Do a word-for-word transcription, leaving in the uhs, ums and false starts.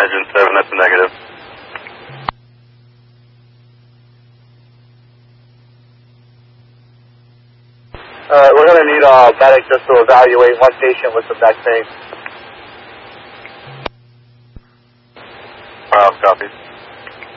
Engine seven, that's a negative. Uh, we're going to need a medic just to evaluate one patient with some neck pain. Uh, copy.